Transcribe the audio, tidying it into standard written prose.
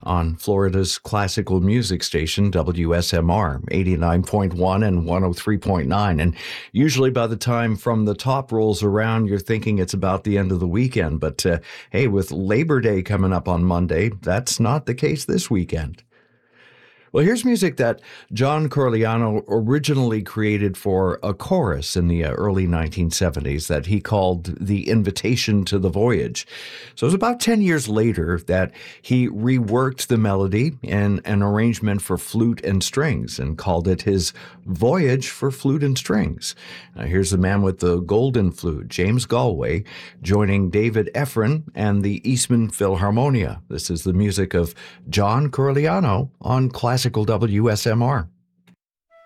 on Florida's classical music station, WSMR 89.1 and 103.9. And usually by the time From the Top rolls around, you're thinking it's about the end of the weekend. But hey, with Labor Day coming up on Monday, that's not the case this weekend. Well, here's music that John Corigliano originally created for a chorus in the early 1970s that he called The Invitation to the Voyage. So it was about 10 years later that he reworked the melody in an arrangement for flute and strings and called it his Voyage for Flute and Strings. Now, here's the man with the golden flute, James Galway, joining David Efron and the Eastman Philharmonia. This is the music of John Corigliano on Classical WSMR.